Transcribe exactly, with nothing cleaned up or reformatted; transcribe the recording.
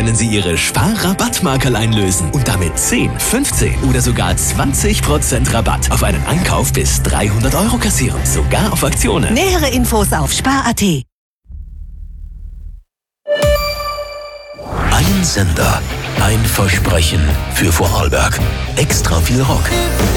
können Sie Ihre Spar-Rabattmarkerl einlösen und damit zehn, fünfzehn oder sogar zwanzig Prozent Rabatt auf einen Einkauf bis dreihundert Euro kassieren. Sogar auf Aktionen. Nähere Infos auf spar punkt at. Ein Sender, ein Versprechen für Vorarlberg. Extra viel Rock.